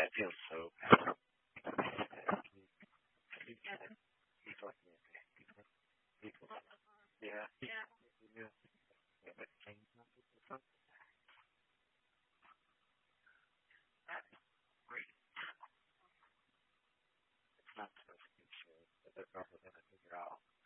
I feel so bad. Yeah. Yeah. It's not supposed to be sure, but they're probably gonna figure out.